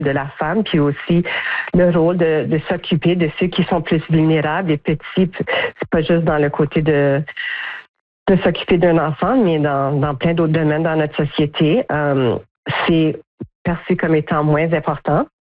de la femme, puis aussi le rôle de s'occuper de ceux qui sont plus vulnérables et petits. C'est pas juste dans le côté de s'occuper d'un enfant, mais dans plein d'autres domaines dans notre société. C'est perçu comme étant moins important.